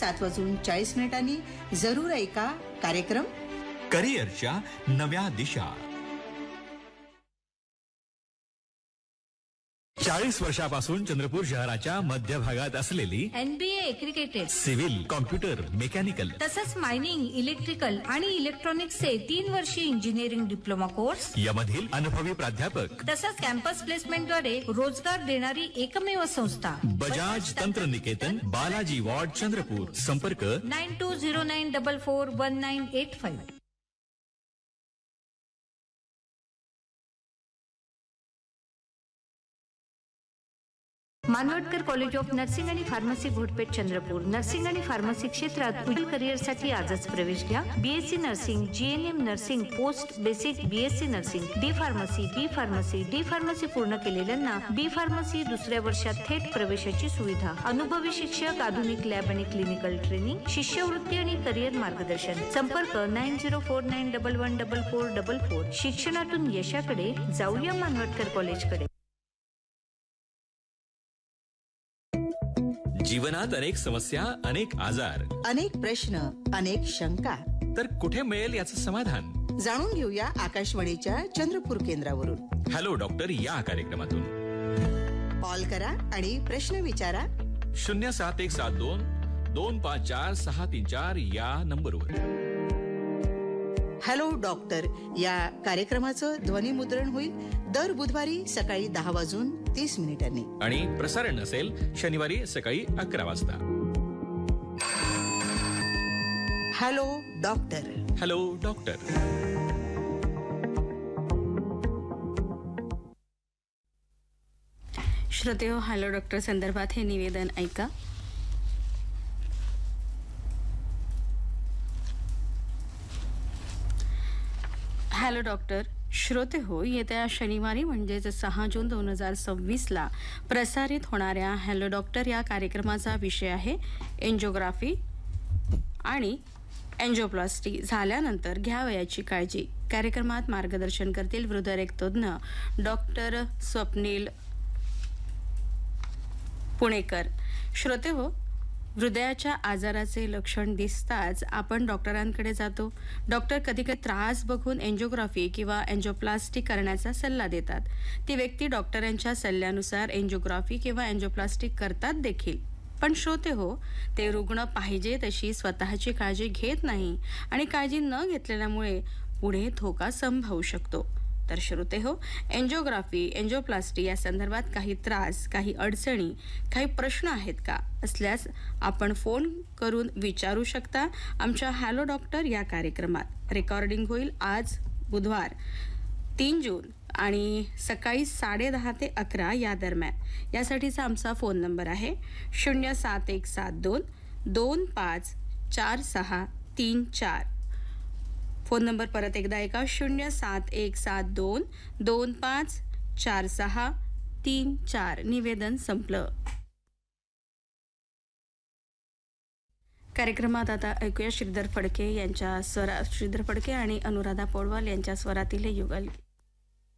7:40 जरूर ऐका कार्यक्रम करिअरच्या नव्या दिशा. 40 वर्षापासून चंद्रपूर शहराच्या मध्य भागात असलेली NBA एक्रिकेटेड, सिव्हिल, कॉम्प्युटर, मेकॅनिकल तसंच मायनिंग, इलेक्ट्रिकल आणि इलेक्ट्रॉनिक्सचे 3 वर्षीय इंजिनिअरिंग डिप्लोमा कोर्स, यामधील अनुभवी प्राध्यापक तसंच कॅम्पस प्लेसमेंटद्वारे रोजगार देणारी एकमेव संस्था बजाज तंत्रनिकेतन, बालाजी वॉर्ड, चंद्रपूर. संपर्क 9209441985. मानवडकर कॉलेज ऑफ नर्सिंग आणि फार्मसी घोटपेठ, चंद्रपूर. नर्सिंग आणि फार्मसी क्षेत्रात उज्ज्वल करिअरसाठी आजच प्रवेश घ्या. BSc nursing, GNM nursing, post basic BSc nursing, D pharmacy पूर्ण केलेल्यांना बी फार्मसी दुसऱ्या वर्षात थेट प्रवेशाची सुविधा. अनुभवी शिक्षक, आधुनिक लॅब आणि क्लिनिकल ट्रेनिंग, शिष्यवृत्ती आणि करिअर मार्गदर्शन. संपर्क 9049114444. शिक्षणातून यशाकडे जाऊया मानवडकर कॉलेजकडे. जीवनात अनेक समस्या, अनेक आजार, अनेक प्रश्न, अनेक शंका. तर कुठे मिळेल याचं समाधान? जाणून घेऊया आकाशवाणीच्या चंद्रपूर केंद्रावरून. हॅलो डॉक्टर या कार्यक्रमातून. कॉल करा आणि प्रश्न विचारा 07172 254 634 या नंबरवर. हॅलो डॉक्टर या कार्यक्रमाचं ध्वनिमुद्रण होईल दर बुधवारी सकाळी 10:30 आणि प्रसारण असेल शनिवारी सकाळी 11 वाजता. Hello doctor. Hello doctor. श्रोतेहो, hello doctor संदर्भात हे निवेदन ऐका. Hello doctor. श्रोते हो, येत्या शनिवारी म्हणजेच 6 जून 2026 प्रसारित होणाऱ्या हॅलो डॉक्टर या कार्यक्रमाचा विषय आहे एंजिओग्राफी आणि एंजिओप्लास्टी झाल्यानंतर घ्यावयाची काळजी. कार्यक्रमात मार्गदर्शन करतील हृदयरोग तज्ञ डॉक्टर स्वप्नील पुणेकर. श्रोते हो, हृदयाच्या आजाराचे लक्षण दिसताच आपण डॉक्टरांकडे जातो. डॉक्टर कधी कधी त्रास बघून एंजिओग्राफी किंवा एंजिओप्लास्टी करण्याचा सल्ला देतात. ती व्यक्ती डॉक्टरांच्या सल्ल्यानुसार एंजिओग्राफी किंवा एंजिओप्लास्टी करतात देखील. पण श्रोते हो, ते रुग्ण पाहिजे तशी स्वतःची काळजी घेत नाही आणि काळजी न घेतलेल्यामुळे पुढे धोका संभवू शकतो. तर श्रोते हो, एंजिओग्राफी, एंजिओप्लास्टी या संदर्भात काही त्रास, काही अडचणी, काही प्रश्न आहेत का असल्यास आपण फोन करून विचारू शकता. आमच्या हॅलो डॉक्टर या कार्यक्रमात रेकॉर्डिंग होईल आज बुधवार 3 जून आणि सकाळी 10:30 ते 11 या दरम्यान. यासाठीचा आमचा फोन नंबर आहे 07172 254634. फोन नंबर परत एकदा ऐका 07172 254634. निवेदन संपलं. कार्यक्रमात आता ऐकूया श्रीधर फडके यांच्या स्वरा, श्रीधर फडके आणि अनुराधा पौडवाल यांच्या स्वरातील युगल.